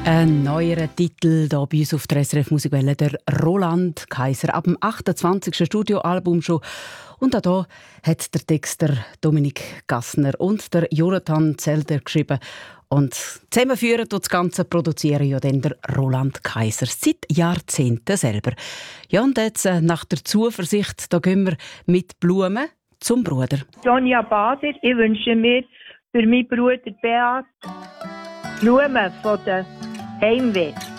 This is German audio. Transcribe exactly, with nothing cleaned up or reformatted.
Ein neuerer Titel hier bei uns auf der S R F Musikwelle, der Roland Kaiser. Ab dem achtundzwanzigsten Studioalbum schon. Und auch hier hat der Texter Dominik Gassner und der Jonathan Zelder geschrieben. Und zusammenführen und das Ganze produzieren ja dann der Roland Kaiser. Seit Jahrzehnten selber. Ja, und jetzt äh, nach der Zuversicht, da gehen wir mit Blumen zum Bruder. Sonja Bader, ich wünsche mir für meinen Bruder Beat Blumen von der Heimweh.